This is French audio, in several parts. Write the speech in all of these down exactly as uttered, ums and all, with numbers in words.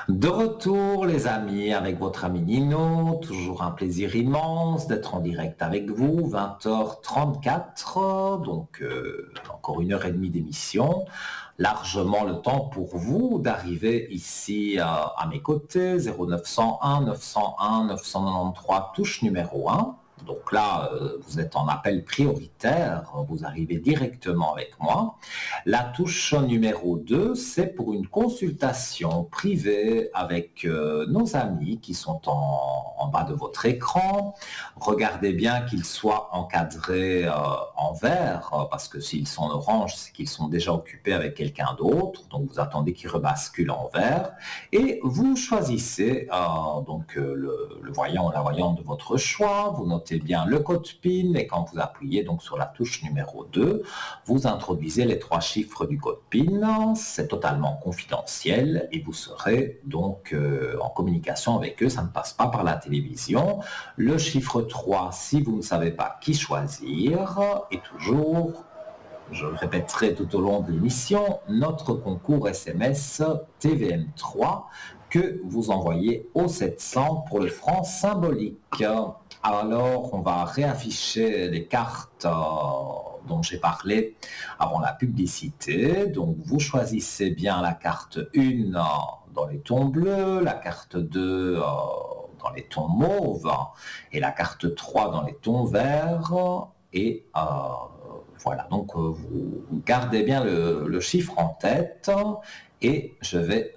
De retour, les amis, avec votre ami Nino. Toujours un plaisir immense d'être en direct avec vous. vingt heures trente-quatre, donc euh, encore une heure et demie d'émission. Largement le temps pour vous d'arriver ici euh, à mes côtés. zéro neuf cent un neuf cent un neuf cent quatre-vingt-treize, touche numéro un. Donc là, euh, vous êtes en appel prioritaire, vous arrivez directement avec moi. La touche numéro deux, c'est pour une consultation privée avec euh, nos amis qui sont en, en bas de votre écran. Regardez bien qu'ils soient encadrés euh, en vert, parce que s'ils sont en orange, c'est qu'ils sont déjà occupés avec quelqu'un d'autre. Donc vous attendez qu'ils rebasculent en vert. Et vous choisissez euh, donc euh, le, le voyant ou la voyante de votre choix. Vous notez bien le code PIN et quand vous appuyez donc sur la touche numéro deux, vous introduisez les trois chiffres du code PIN. C'est totalement confidentiel et vous serez donc euh, en communication avec eux. Ça ne passe pas par la télévision. Le chiffre trois, si vous ne savez pas qui choisir, est toujours, je le répéterai tout au long de l'émission, notre concours S M S T V M trois que vous envoyez au sept cents pour le franc symbolique. Alors, on va réafficher les cartes euh, dont j'ai parlé avant la publicité. Donc, vous choisissez bien la carte un euh, dans les tons bleus, la carte deux euh, dans les tons mauves et la carte trois dans les tons verts. Et euh, voilà, donc euh, vous gardez bien le, le chiffre en tête. Et je vais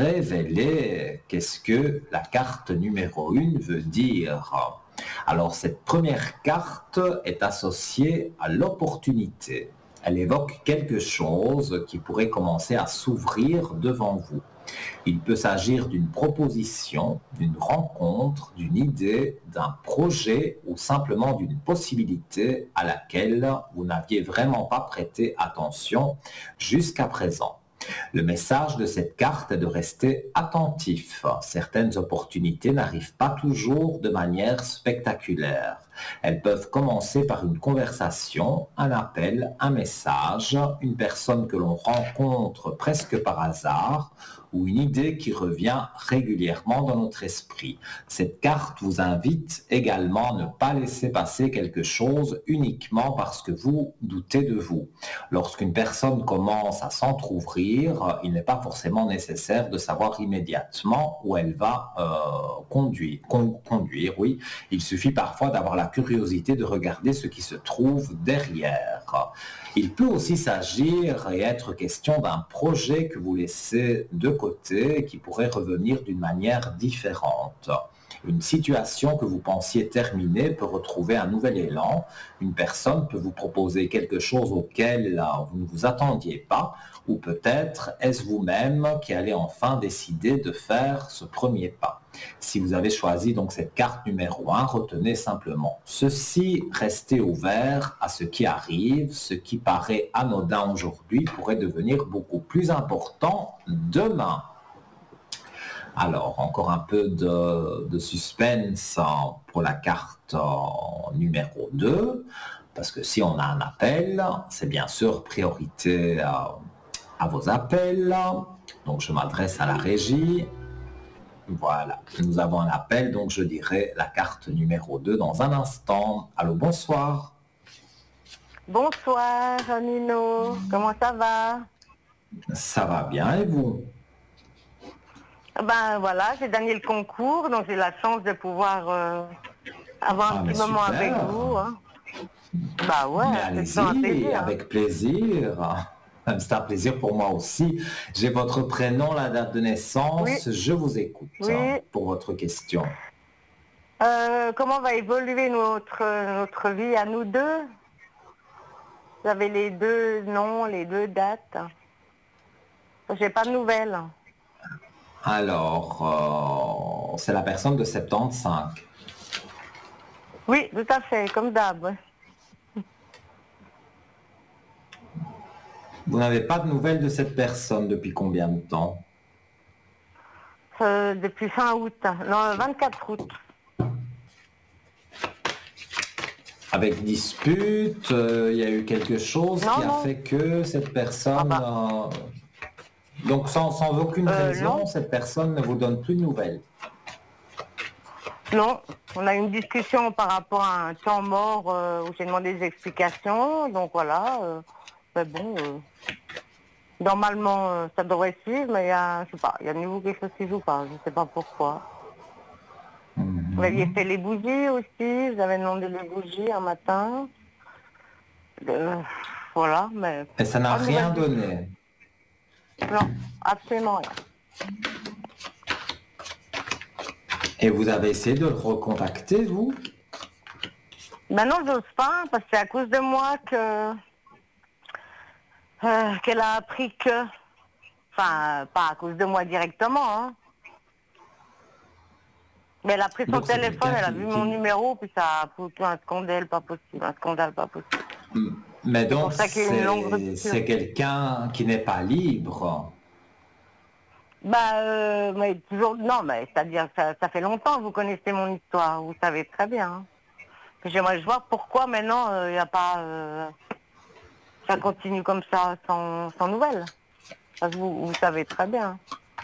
révéler qu'est-ce que la carte numéro un veut dire. Alors, cette première carte est associée à l'opportunité. Elle évoque quelque chose qui pourrait commencer à s'ouvrir devant vous. Il peut s'agir d'une proposition, d'une rencontre, d'une idée, d'un projet ou simplement d'une possibilité à laquelle vous n'aviez vraiment pas prêté attention jusqu'à présent. Le message de cette carte est de rester attentif. Certaines opportunités n'arrivent pas toujours de manière spectaculaire. Elles peuvent commencer par une conversation, un appel, un message, une personne que l'on rencontre presque par hasard ou une idée qui revient régulièrement dans notre esprit. Cette carte vous invite également à ne pas laisser passer quelque chose uniquement parce que vous doutez de vous. Lorsqu'une personne commence à s'entrouvrir, il n'est pas forcément nécessaire de savoir immédiatement où elle va euh, conduire, con, conduire. Oui, il suffit parfois d'avoir la curiosité de regarder ce qui se trouve derrière. Il peut aussi s'agir et être question d'un projet que vous laissez de côté et qui pourrait revenir d'une manière différente. Une situation que vous pensiez terminée peut retrouver un nouvel élan. Une personne peut vous proposer quelque chose auquel vous ne vous attendiez pas, ou peut-être est-ce vous-même qui allez enfin décider de faire ce premier pas. Si vous avez choisi donc cette carte numéro un, retenez simplement ceci, restez ouvert à ce qui arrive, ce qui paraît anodin aujourd'hui pourrait devenir beaucoup plus important demain. Alors, encore un peu de, de suspense pour la carte numéro deux, parce que si on a un appel, c'est bien sûr priorité à, à vos appels. Donc, je m'adresse à la régie. Voilà, nous avons un appel, donc je dirai la carte numéro deux dans un instant. Allô, bonsoir. Bonsoir, Nino. Comment ça va? Ça va bien, et vous? Ben voilà, j'ai gagné le concours, donc j'ai la chance de pouvoir euh, avoir un ah, petit moment super. Avec vous. Hein. Bah ouais, c'est un plaisir. Avec plaisir. C'est un plaisir pour moi aussi. J'ai votre prénom, la date de naissance. Oui. Je vous écoute oui. hein, pour votre question. Euh, comment va évoluer notre, notre vie à nous deux? Vous avez les deux noms, les deux dates. J'ai pas de nouvelles. Alors, euh, c'est la personne de soixante-quinze. Oui, tout à fait, comme d'hab. Vous n'avez pas de nouvelles de cette personne depuis combien de temps? euh, Depuis fin août, non, vingt-quatre août. Avec dispute, il euh, y a eu quelque chose non, qui a non. fait que cette personne... Ah bah. euh... Donc sans, sans aucune Euh, raison, non, cette personne ne vous donne plus de nouvelles. non. On a eu une discussion par rapport à un temps mort euh, où j'ai demandé des explications. Donc voilà. Euh, mais bon, euh, normalement, euh, ça devrait suivre, mais il y a, je sais pas, il y a de nouveau quelque chose qui joue pas. Je sais pas pourquoi. Vous aviez fait les bougies aussi. Vous avez demandé les bougies un matin. Euh, voilà, mais Et ça n'a pas de rien nouvelles du tout. donné. Non, absolument rien. Et vous avez essayé de le recontacter, vous? Maintenant, j'ose pas, parce que c'est à cause de moi que euh, qu'elle a appris que, enfin, pas à cause de moi directement, hein, mais elle a pris son Donc c'est téléphone, quelqu'un elle a qui, vu mon qui- numéro, puis ça a foutu un scandale pas possible, un scandale pas possible. Mais C'est pour donc ça qu'il y a eu une longue c'est rupture. c'est quelqu'un qui n'est pas libre. Bah, euh, mais toujours, non, mais c'est-à-dire, ça, ça fait longtemps que vous connaissez mon histoire, vous savez très bien. Hein. J'aimerais voir pourquoi maintenant il n'y a pas, euh, ça continue comme ça, sans, sans nouvelles. Parce que vous, vous savez très bien.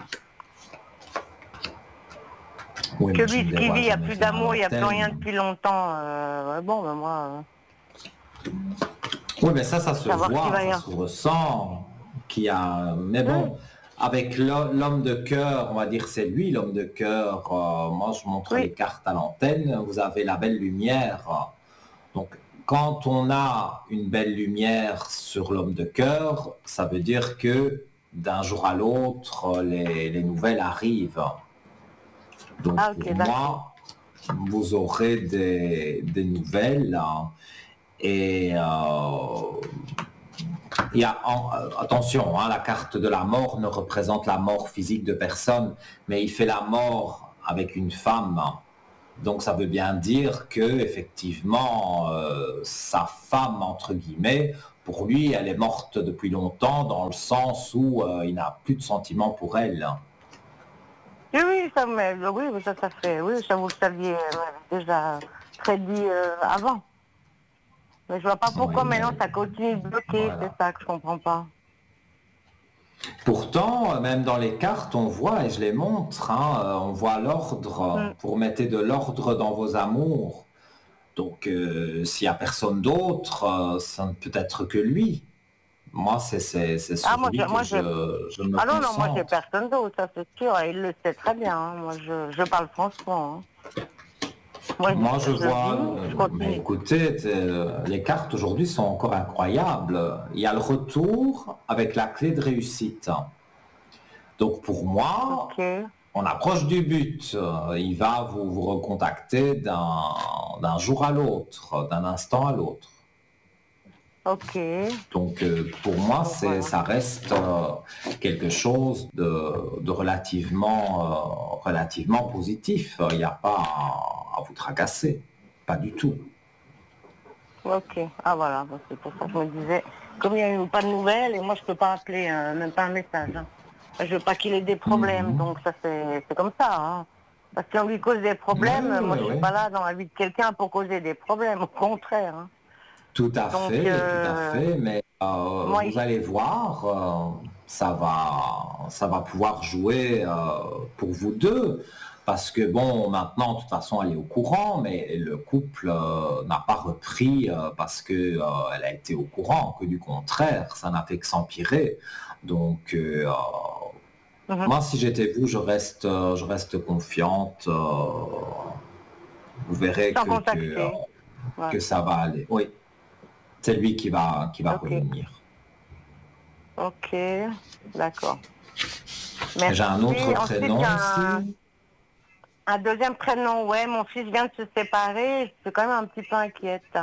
Oui, Que mais je lui, ne ce qu'il vit, dévoile il n'y a jamais plus ça à d'amour, il n'y a plus rien l'antenne. depuis longtemps. Euh, ouais, bon, ben moi, Oui, mais ça, ça euh, se savoir ce qu'il voit, va y ça avoir. se ressent. Qu'il y a... Mais Oui, bon, avec l'ho- l'homme de cœur, on va dire c'est lui l'homme de cœur. euh, moi, je montre les oui. cartes à l'antenne. Vous avez la belle lumière. Donc, quand on a une belle lumière sur l'homme de cœur, ça veut dire que d'un jour à l'autre, les, les nouvelles arrivent. Donc, Ah, pour ok, d'accord. moi, vous aurez des, des nouvelles. Hein. Et euh, il y a, en- euh, attention, hein, la carte de la mort ne représente la mort physique de personne, mais il fait la mort avec une femme. Donc ça veut bien dire que effectivement euh, sa femme entre guillemets, pour lui, elle est morte depuis longtemps dans le sens où euh, il n'a plus de sentiments pour elle. Oui, oui, ça, mais, oui, mais ça, ça fait, oui, ça vous le saviez euh, déjà très dit euh, avant. Mais je vois pas pourquoi Oui, maintenant mais ça continue de bloquer, c'est voilà. ça que je comprends pas. Pourtant, même dans les cartes, on voit, et je les montre, hein, euh, on voit l'ordre. Hmm. Vous mettez de l'ordre dans vos amours. Donc, euh, s'il n'y a personne d'autre, euh, ça ne peut être que lui. Moi, c'est c'est- c'est Ah, sur moi, je, lui que moi, je, je, je me ah non, non, moi, j'ai concentre. personne d'autre, ça c'est sûr, et il le sait très bien. Hein. Moi, je, je parle franchement. Hein. Moi, Moi, je je, je vois, vis, euh, je mais continue. écoutez, euh, les cartes aujourd'hui sont encore incroyables. Il y a le retour avec la clé de réussite. Donc, pour moi, Ok, on approche du but. Euh, Il va vous, vous recontacter d'un d'un jour à l'autre, d'un instant à l'autre. ok. Donc euh, pour moi, Donc c'est, voilà. ça reste euh, quelque chose de, de relativement, euh, relativement positif. Il n'y a pas à, à vous tracasser, pas du tout. Ok. Ah voilà, bah, c'est pour ça que je me disais, comme il n'y a eu pas de nouvelles, et moi je peux pas appeler, euh, même pas un message. Hein. Je veux pas qu'il ait des problèmes, Mhm. donc ça c'est c'est comme ça. Hein. Parce que si on lui cause des Oui, problèmes, oui, moi oui, je suis oui. pas là dans la vie de quelqu'un pour causer des problèmes, au contraire. Hein. Tout à Donc fait, tout à euh, fait. Mais euh, moi, vous il- allez voir, euh, ça va, ça va pouvoir jouer euh, pour vous deux. Parce que bon, maintenant, de toute façon, elle est au courant, mais le couple euh, n'a pas repris euh, parce que euh, elle a été au courant, que du contraire, ça n'a fait que s'empirer. Donc, euh, Mhm. moi, si j'étais vous, je reste, euh, je reste confiante. euh, vous verrez Sans que, que, euh, contacter. Ouais. que ça va aller. Oui, c'est lui qui va, qui va Ok. revenir. Ok. D'accord. J'ai un Merci. autre Ensuite, il y prénom a un, aussi. un deuxième prénom. Ouais, mon fils vient de se séparer. Je suis quand même un petit peu inquiète.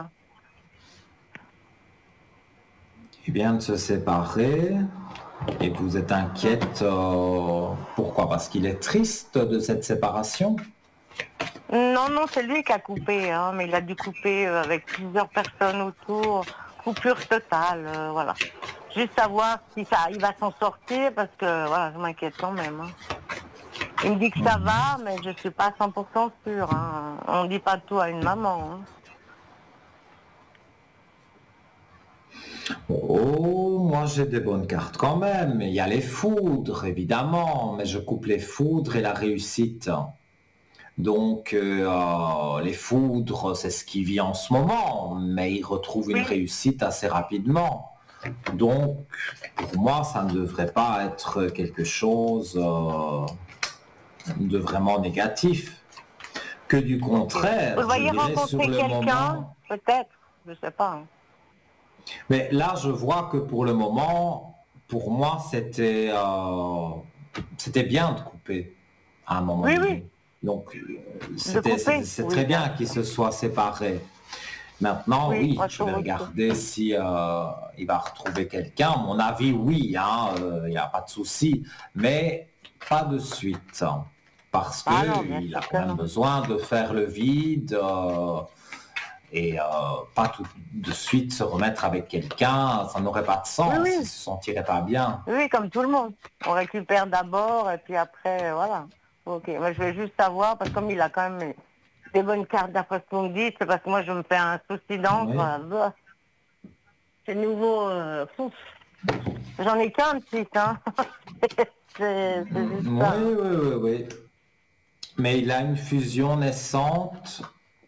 Il vient de se séparer et vous êtes Mm. inquiète. euh, pourquoi? Parce qu'il est triste de cette séparation? Non, non, c'est lui qui a coupé, hein, mais il a dû couper euh, avec plusieurs personnes autour. Coupure totale, euh, voilà. Juste savoir si ça, il va s'en sortir parce que voilà, je m'inquiète quand même. Hein. Il me dit que ça va, mais je suis pas à cent pour cent sûre. Hein. On dit pas tout à une maman. Hein. Oh, moi j'ai des bonnes cartes quand même. Il y a les foudres, évidemment, mais je coupe les foudres et la réussite. Donc, euh, les foudres, c'est ce qui vit en ce moment, mais il retrouve une Oui. réussite assez rapidement. Donc, pour moi, ça ne devrait pas être quelque chose euh, de vraiment négatif. Que du contraire, Vous le voyez je dirais sur rencontrer le quelqu'un, moment. peut-être, je sais pas. hein. Mais là, je vois que pour le moment, pour moi, c'était euh, c'était bien de couper à un moment Oui, donné. oui, Donc, euh, de c'était, couper. c'était- c'est Oui, très bien bien qu'ils se soient séparés. Maintenant, Oui, oui, moi je je vais trouve aussi. regarder si euh, il va retrouver quelqu'un. À mon avis, oui, hein, euh, il n'y a pas de souci, mais pas de suite, hein, parce Ah non, que bien il a sûr quand que même non. besoin de faire le vide euh, et euh, pas tout de suite se remettre avec quelqu'un. Ça n'aurait pas de Oui, sens. Il oui, se sentirait pas bien. oui, comme tout le monde. On récupère d'abord et puis après, voilà. Ok, moi je vais juste savoir, parce que comme il a quand même des bonnes cartes d'après ce qu'on me dit, c'est parce que moi je me fais un souci d'encre. Oui. euh, bah, C'est nouveau. euh, pouf. J'en ai qu'un petit, hein. c'est c'est juste Oui, ça. hein. oui, oui, oui. Mais il a une fusion naissante.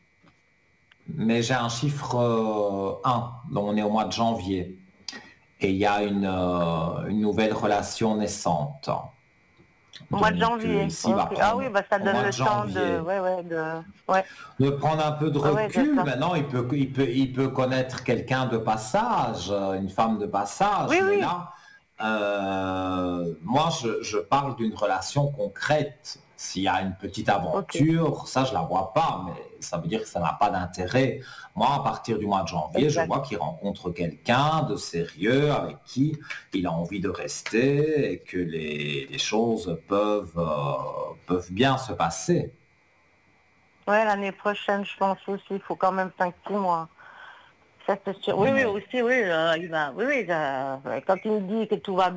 Mais j'ai un chiffre euh, un, donc on est au mois de janvier. Et il y a une, euh, une nouvelle relation naissante. Au mois de Donc euh, janvier. ici, il va Ok. Ah oui, prendre bah ça au donne mois de le temps de. janvier. Ouais, ouais, de. Ouais, De prendre un peu de ouais, ouais, c'est recul, ça. maintenant il peut, il peut, il peut connaître quelqu'un de passage, euh, une femme de passage, Oui, mais oui. là, euh, moi je, je parle d'une relation concrète. S'il y a une petite Ok. aventure, ça je la vois pas, mais ça veut dire que ça n'a pas d'intérêt. Moi, à partir du mois de janvier, je Exact. vois qu'il rencontre quelqu'un de sérieux avec qui il a envie de rester et que les, les choses peuvent, euh, peuvent bien se passer. Ouais, l'année prochaine, je pense aussi. Il faut quand même cinq six mois. Ça, c'est sûr. Oui, oui, Ouais. aussi, oui. euh, il va. Oui, oui. euh, quand il me dit que tout va